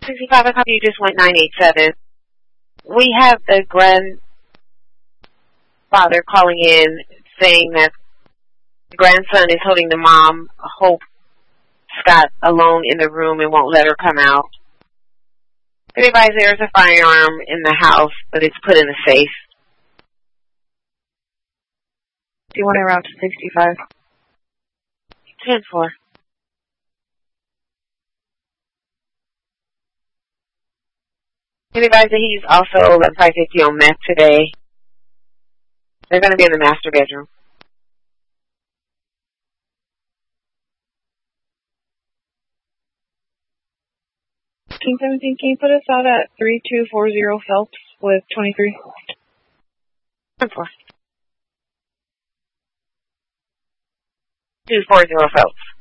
65, I copy you just went 987. We have the grandfather calling in saying that the grandson is holding the mom, Hope Scott, alone in the room and won't let her come out. Everybody, there's a firearm in the house, but it's put in a safe. Do you want to route to 65? 10-4. Anybody, he's also at 550 on meth today. They're going to be in the master bedroom. Team 17, can you put us out at 3240 Phelps with 23? 10-4. 240 Phelps.